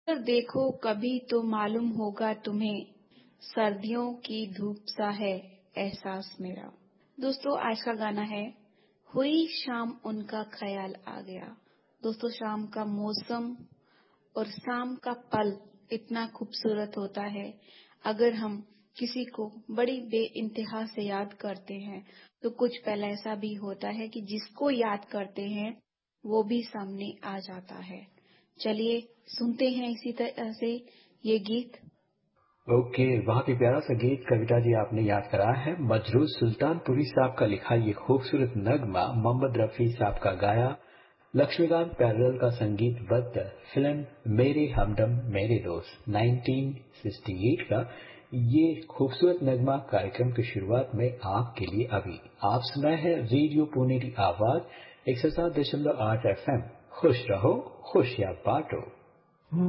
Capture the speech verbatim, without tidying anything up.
पर देखो कभी तो मालूम होगा तुम्हें, सर्दियों की धूप सा है एहसास मेरा। दोस्तों आज का गाना है हुई शाम उनका ख्याल आ गया। दोस्तों शाम का मौसम और शाम का पल इतना खूबसूरत होता है। अगर हम किसी को बड़ी बेइंतहा से याद करते हैं तो कुछ पल ऐसा भी होता है कि जिसको याद करते हैं वो भी सामने आ जाता है। चलिए सुनते हैं इसी तरह से ये गीत। ओके, बहुत ही प्यारा सा गीत कविता जी आपने याद कराया है। मजरूर सुल्तानपुरी साहब का लिखा ये खूबसूरत नगमा मोहम्मद रफी साहब का गाया, लक्ष्मीकांत पैरल का संगीतबद्ध फिल्म मेरे हमदम मेरे दोस्त उन्नीस सौ अड़सठ का ये खूबसूरत नगमा कार्यक्रम की शुरुआत में आपके लिए अभी आप सुनाए हैं रेडियो पुणे की आवाज एक सौ सात दशमलव आठ एफ एम। खुश रहो खुशियां बांटो।